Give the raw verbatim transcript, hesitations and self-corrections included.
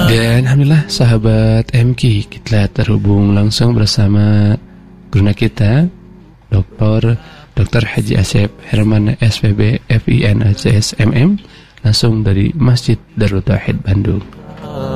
Dan alhamdulillah sahabat M K, kita terhubung langsung bersama guru kita Doktor Doktor Haji Asep Herman S P B F I N A C S M M langsung dari Masjid Darut Tauhid Bandung.